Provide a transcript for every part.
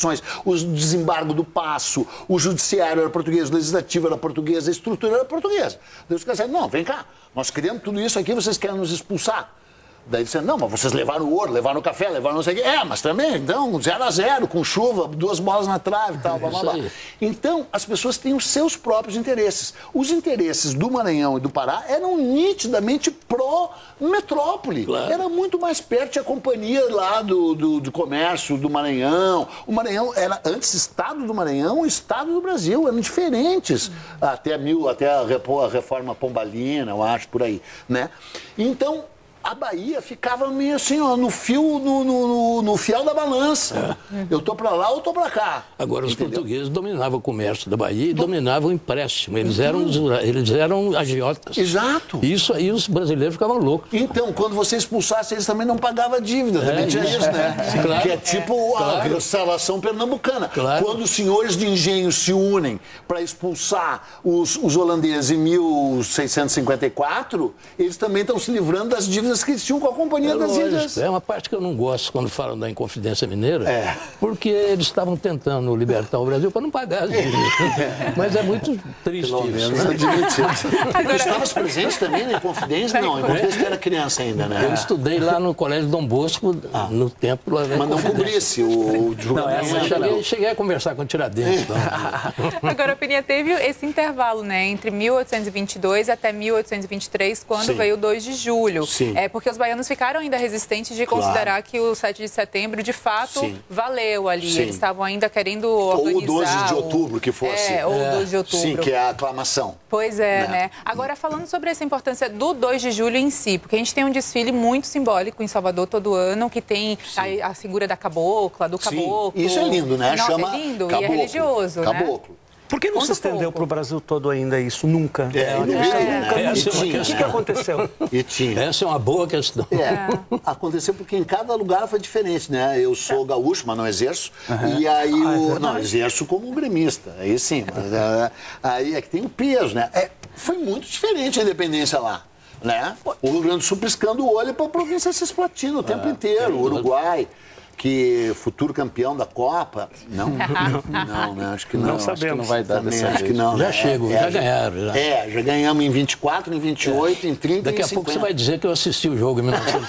instituições, o desembargo do Paço, o judiciário era português, o legislativo era português, a estrutura era portuguesa. Daí os caras disseram, não, vem cá, nós queremos tudo isso aqui, vocês querem nos expulsar. Daí disseram, não, mas vocês levaram o ouro, levaram o café, levaram não sei o quê. Mas também, então, 0-0, com chuva, 2 bolas na trave e tal, blá, blá, blá. Então, as pessoas têm os seus próprios interesses. Os interesses do Maranhão e do Pará eram nitidamente pró-metrópole. Claro. Era muito mais perto, tinha a companhia lá do comércio do Maranhão. O Maranhão era, antes, Estado do Maranhão e Estado do Brasil, eram diferentes. Até a reforma pombalina, eu acho, por aí, né? Então, a Bahia ficava meio assim, ó, no fiel da balança. Eu tô para lá ou tô para cá. Agora, os portugueses dominavam o comércio da Bahia e dominavam o empréstimo. Eles eram agiotas. Exato. Isso aí os brasileiros ficavam loucos. Então, quando você expulsasse, eles também não pagavam dívida. Também tinha isso, né? Claro. Que é tipo a restauração pernambucana. Claro. Quando os senhores de engenho se unem para expulsar os holandeses em 1654, eles também estão se livrando das dívidas que eles tinham com a Companhia das Ilhas. É uma parte que eu não gosto quando falam da Inconfidência Mineira, porque eles estavam tentando libertar o Brasil para não pagar as dívidas. Mas é muito triste isso. Tu estavas presente também na Inconfidência? Não, a Inconfidência era criança ainda, né? Eu estudei lá no Colégio Dom Bosco, no tempo. Mas não cobrisse o julgamento. Cheguei a conversar com o Tiradentes. Agora, a Peninha teve esse intervalo, né, entre 1822 até 1823, quando veio o 2 de julho. Sim. Porque os baianos ficaram ainda resistentes de considerar que o 7 de setembro, de fato, valeu ali. Sim. Eles estavam ainda querendo organizar... Ou o 12 de outubro, que fosse. Ou o 12 de outubro. Sim, que é a aclamação. Pois é, né? Agora, falando sobre essa importância do 2 de julho em si, porque a gente tem um desfile muito simbólico em Salvador todo ano, que tem a figura da cabocla, do caboclo. Isso é lindo, né? Não, chama é lindo caboclo. E é religioso, caboclo. Né? Por que não se estendeu para o Brasil todo ainda isso? Nunca. O que aconteceu? Essa é uma boa questão. Aconteceu porque em cada lugar foi diferente, né? Eu sou gaúcho, mas não exerço. E aí, não, exerço como gremista. Aí sim. Mas, aí é que tem o peso, né? Foi muito diferente a independência lá. Né? O Rio Grande do Sul piscando o olho para a província cisplatina o tempo inteiro. O Uruguai, que futuro campeão da Copa. Não, né? Acho que não. Não sabemos. Acho que não vai dar dessa Acho vez. que não. Já chegam, já ganharam. Já ganhamos em 24, em 28, em 30 Daqui e em 50. a pouco você vai dizer que eu assisti o jogo em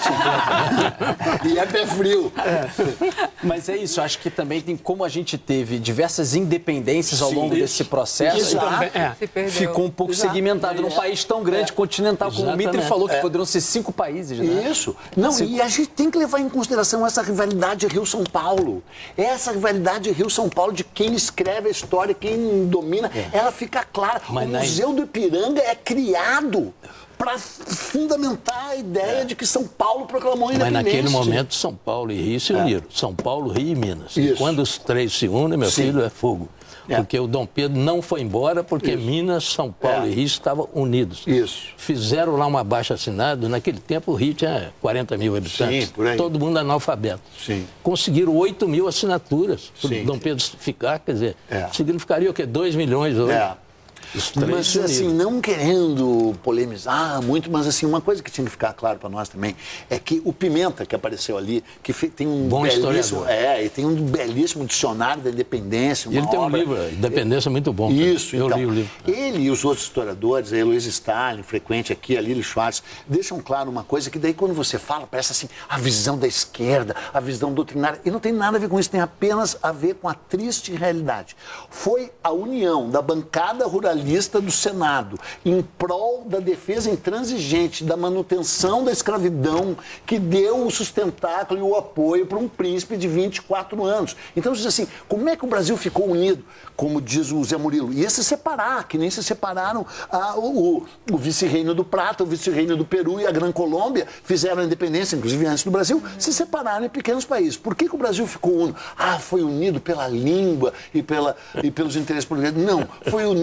1950. E é pé frio. Mas é isso, acho que também tem como a gente teve diversas independências ao longo desse processo. Ficou um pouco segmentado num país tão grande, continental, como o Mitri falou, que poderiam ser 5 países. Né? Isso. Não, e a gente tem que levar em consideração essa rivalidade Rio-São Paulo. Essa rivalidade Rio-São Paulo de quem escreve a história, quem domina, ela fica clara. O Museu do Ipiranga é criado para fundamentar a ideia de que São Paulo proclamou a independência. Mas naquele momento, São Paulo e Rio se uniram. São Paulo, Rio e Minas. Isso. E quando os 3 se unem, meu filho, é fogo. Porque o Dom Pedro não foi embora porque Minas, São Paulo e Rio estavam unidos. Isso. Fizeram lá uma abaixo-assinado. Naquele tempo o Rio tinha 40 mil habitantes. Sim, por aí. Todo mundo analfabeto. Sim. Conseguiram 8 mil assinaturas para o Dom Pedro ficar. Quer dizer, significaria o quê? 2 milhões hoje. Mas assim, não querendo polemizar muito, mas assim, uma coisa que tinha que ficar claro para nós também é que o Pimenta que apareceu ali, que tem um bom belíssimo, e tem um belíssimo dicionário da independência. Ele tem um livro, Independência, muito bom. Isso, eu então, li o livro. Ele e os outros historiadores, a Heloísa Stalin, frequente aqui, a Lili Schwartz, deixam claro uma coisa que daí quando você fala, parece assim, a visão da esquerda, a visão doutrinária, e não tem nada a ver com isso, tem apenas a ver com a triste realidade. Foi a união da bancada ruralista do Senado, em prol da defesa intransigente da manutenção da escravidão, que deu o sustentáculo e o apoio para um príncipe de 24 anos. Então, diz assim, como é que o Brasil ficou unido? Como diz o Zé Murilo, ia se separar, que nem se separaram o vice-reino do Prata, o vice-reino do Peru e a Gran Colômbia, fizeram a independência, inclusive antes do Brasil, se separaram em pequenos países. Por que o Brasil ficou unido? Foi unido pela língua e pelos interesses portugueses. Não, foi unido pelo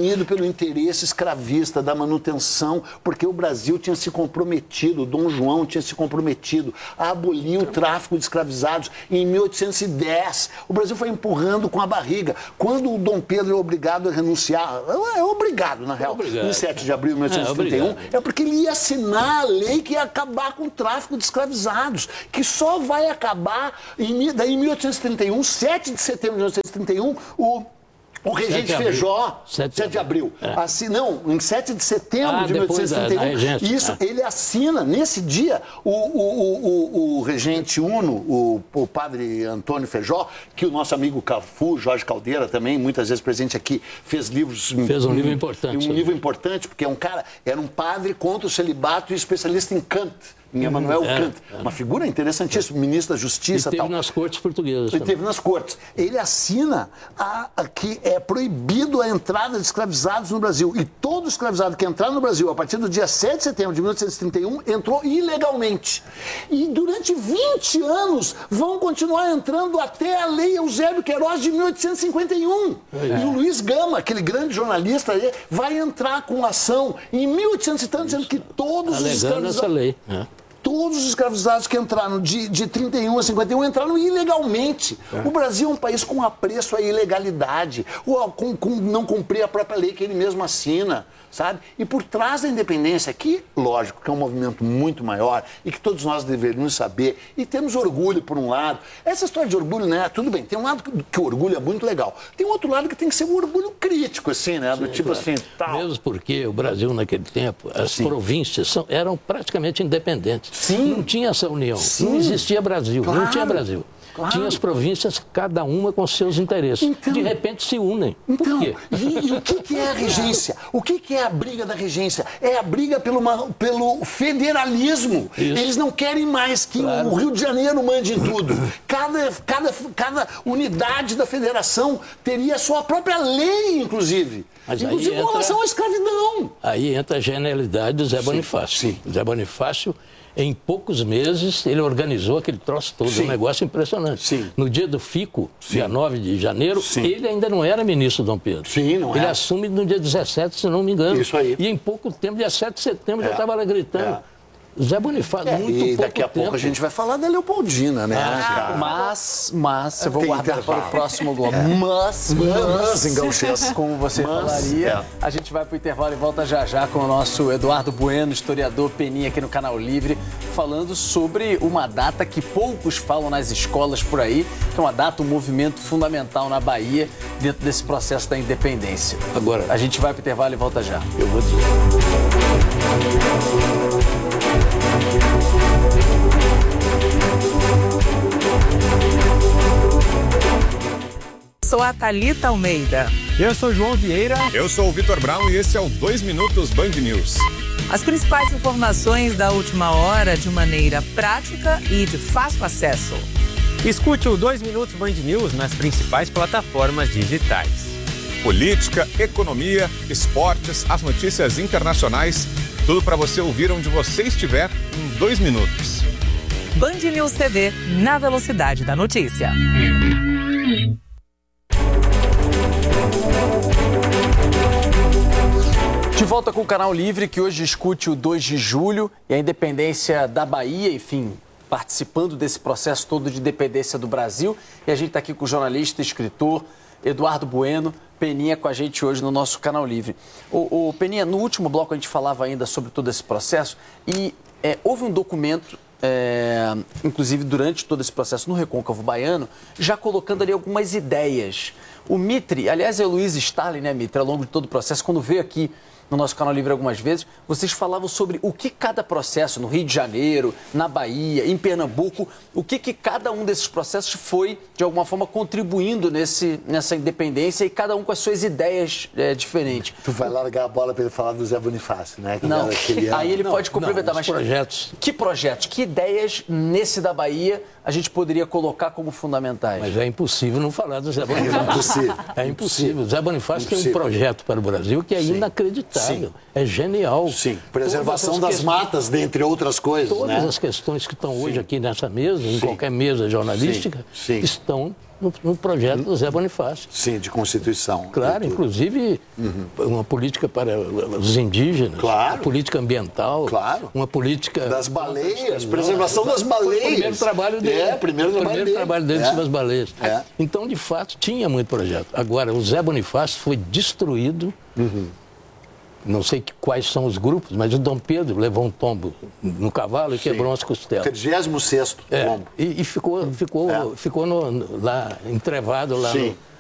pelo interesse escravista da manutenção, porque o Brasil tinha se comprometido, Dom João tinha se comprometido a abolir o tráfico de escravizados em 1810. O Brasil foi empurrando com a barriga. Quando o Dom Pedro é obrigado a renunciar, é obrigado, na real, em 7 de abril de 1831, é porque ele ia assinar a lei que ia acabar com o tráfico de escravizados, que só vai acabar daí em 1831, 7 de setembro de 1831, o regente Feijó, 7 de abril. Assim, não, em 7 de setembro de 1831. Isso, ele assina, nesse dia, o regente Uno, o padre Antônio Feijó, que o nosso amigo Cafu, Jorge Caldeira, também, muitas vezes presente aqui, fez livros... Fez um livro importante. Um livro importante, porque era um padre contra o celibato e especialista em Kant. Em Emmanuel Kant, uma figura interessantíssima, ministro da Justiça e teve nas cortes portuguesas. Ele teve nas cortes. Ele assina que é proibido a entrada de escravizados no Brasil. E todo escravizado que entrar no Brasil a partir do dia 7 de setembro de 1831 entrou ilegalmente. E durante 20 anos vão continuar entrando até a Lei Eusébio Queiroz de 1851. E o Luiz Gama, aquele grande jornalista, vai entrar com ação em 1800 e tanto, dizendo que todos os escravizados... essa lei. Todos os escravizados que entraram de 31 a 51 entraram ilegalmente. O Brasil é um país com apreço à ilegalidade, com não cumprir a própria lei que ele mesmo assina, sabe? E por trás da independência, que, lógico, que é um movimento muito maior e que todos nós deveríamos saber, e temos orgulho por um lado. Essa história de orgulho, né? Tudo bem, tem um lado que o orgulho é muito legal. Tem um outro lado que tem que ser um orgulho crítico, assim, né? Do tipo assim, tal. Mesmo porque o Brasil, naquele tempo, as províncias eram praticamente independentes. Sim. Não tinha essa união. Sim. Não existia Brasil. Claro. Não tinha Brasil. Claro. Tinha as províncias, cada uma com seus interesses. Então, de repente se unem. Então, por quê? E o que é a regência? O que é a briga da regência? É a briga pelo federalismo. Isso. Eles não querem mais que o Rio de Janeiro mande em tudo. Cada unidade da federação teria a sua própria lei, inclusive. Inclusive com relação à escravidão. Aí entra a genialidade do Zé Bonifácio. Sim. Zé Bonifácio, em poucos meses, ele organizou aquele troço todo, um negócio impressionante. Sim. No dia do FICO, dia 9 de janeiro, ele ainda não era ministro Dom Pedro. Sim, não Ele assume no dia 17, se não me engano. Isso aí. E em pouco tempo, dia 7 de setembro, já estava lá gritando. Zé Bonifácio, muito pouco tempo. E daqui a pouco a gente vai falar da Leopoldina, né? Mas eu vou guardar para o próximo bloco. Mas em gauchês. Como você falaria, a gente vai para o intervalo e volta já com o nosso Eduardo Bueno, historiador Peninha aqui no Canal Livre, falando sobre uma data que poucos falam nas escolas por aí, que é uma data, um movimento fundamental na Bahia dentro desse processo da independência. Agora, a gente vai para o intervalo e volta já. Eu vou dizer. Sou a Thalita Almeida. Eu sou João Vieira. Eu sou o Vitor Brown e esse é o 2 Minutos Band News. As principais informações da última hora de maneira prática e de fácil acesso. Escute o 2 Minutos Band News nas principais plataformas digitais. Política, economia, esportes, as notícias internacionais, tudo para você ouvir onde você estiver em 2 minutos. Band News TV, na velocidade da notícia. De volta com o Canal Livre, que hoje discute o 2 de julho e a independência da Bahia, enfim, participando desse processo todo de independência do Brasil. E a gente está aqui com o jornalista e escritor Eduardo Bueno, Peninha, com a gente hoje no nosso Canal Livre. O Peninha, no último bloco a gente falava ainda sobre todo esse processo e houve um documento, inclusive durante todo esse processo no Recôncavo Baiano, já colocando ali algumas ideias. O Mitre, aliás é o Luiz Stalin, né, Mitre, ao longo de todo o processo, quando veio aqui no nosso Canal Livre algumas vezes, vocês falavam sobre o que cada processo, no Rio de Janeiro, na Bahia, em Pernambuco, o que cada um desses processos foi, de alguma forma, contribuindo nessa independência e cada um com as suas ideias diferentes. Tu vai largar a bola para ele falar do Zé Bonifácio, né? Não, aí ele pode complementar, mas projetos. Que projetos, que ideias nesse da Bahia a gente poderia colocar como fundamentais? Mas é impossível não falar do Zé Bonifácio. É impossível. O Zé Bonifácio tem um projeto para o Brasil que é inacreditável. É genial. Sim, preservação das matas, dentre outras coisas. Todas as questões que estão hoje aqui nessa mesa, em qualquer mesa jornalística, estão no projeto do Zé Bonifácio. Sim, de Constituição. Claro, inclusive uma política para os indígenas, claro. uma política ambiental, claro. Uma política... Das baleias, preservação das baleias. Foi o primeiro trabalho dele. Primeiro trabalho dele sobre as baleias. Então, de fato, tinha muito projeto. Agora, o Zé Bonifácio foi destruído. Não sei quais são os grupos, mas o Dom Pedro levou um tombo no cavalo e quebrou umas costelas. 36º tombo. E ficou lá entrevado lá